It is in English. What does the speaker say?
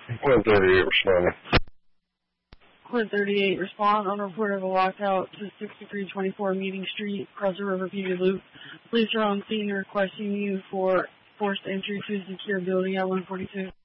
Quinn 38 responding. Quinn 38, respond on report of a lockout to 6324 Meeting Street, Cross the River PD Loop. Police are on scene requesting you for forced entry to secure building at 142.